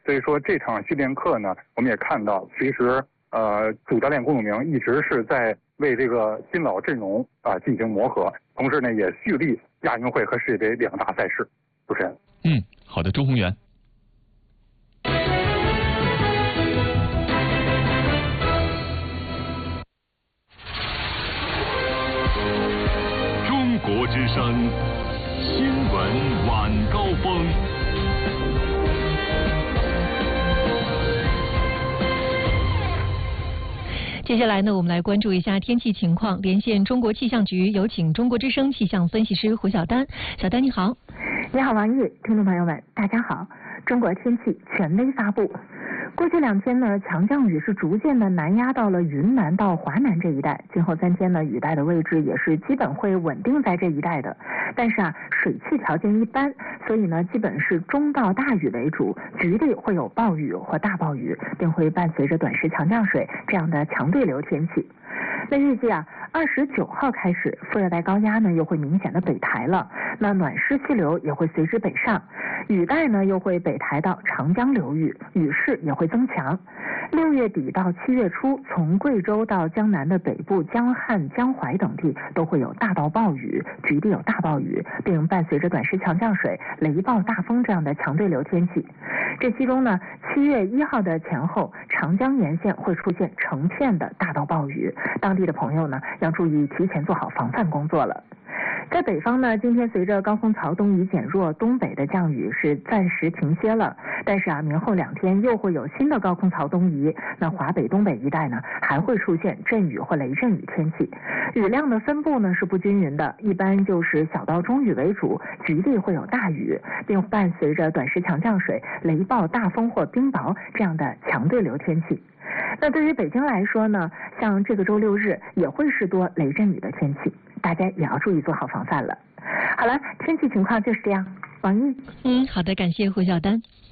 所以说这场训练课呢，我们也看到，其实主教练龚永明一直是在为这个新老阵容进行磨合，同时呢也蓄力亚运会和世界杯2大赛事。主持人。 好的，周宏元。 中国之声新闻晚高峰。 接下来呢，我们来关注一下天气情况。连线中国气象局，有请中国之声气象分析师胡晓丹。小丹你好。 你好，王毅，听众朋友们，大家好。中国天气权威发布。过去2天呢，强降雨是逐渐的南压到了云南到华南这一带，今后3天呢，雨带的位置也是基本会稳定在这一带的。但是水汽条件一般，所以呢，基本是中到大雨为主，局地会有暴雨或大暴雨，并会伴随着短时强降水这样的强对流天气。那预计29号开始，副热带高压呢又会明显的北抬了，那暖湿气流也会随之北上，雨带呢又会北抬到长江流域，雨势也会增强。6月底到7月初，从贵州到江南的北部、江汉、江淮等地都会有大到暴雨，局地有大暴雨，并伴随着短时强降水、雷暴、大风这样的强对流天气。这其中呢，7月1号的前后，长江沿线会出现成片的大到暴雨，当地的朋友呢要注意提前做好防范工作了。在北方呢，今天随着高空槽东移减弱，东北的降雨是暂时停歇了。但是明后2天又会有新的高空槽东移，那华北、东北一带呢还会出现阵雨或雷阵雨天气。雨量的分布呢是不均匀的，一般就是小到中雨为主，局地会有大雨，并伴随着短时强降水、雷暴、大风或冰雹这样的强对流天气。那对于北京来说呢，像这个周6日也会是多雷阵雨的天气，大家也要注意做好防范了。好了，天气情况就是这样。王毅。 好的，感谢胡晓丹。